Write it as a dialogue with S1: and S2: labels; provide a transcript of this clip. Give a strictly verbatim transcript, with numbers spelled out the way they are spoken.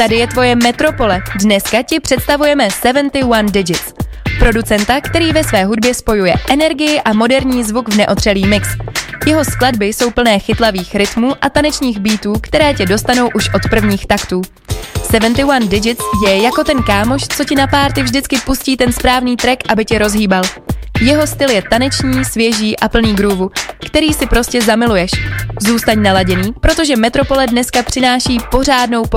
S1: tady je tvoje metropole. Dneska ti představujeme sedmdesát jedna Digits. Producenta, který ve své hudbě spojuje energii a moderní zvuk v neotřelý mix. Jeho skladby jsou plné chytlavých rytmů a tanečních beatů, které tě dostanou už od prvních taktů. sedmdesát jedna Digits je jako ten kámoš, co ti na párty vždycky pustí ten správný track, aby tě rozhýbal. Jeho styl je taneční, svěží a plný groovu, který si prostě zamiluješ. Zůstaň naladěný, protože Metropole dneska přináší pořádnou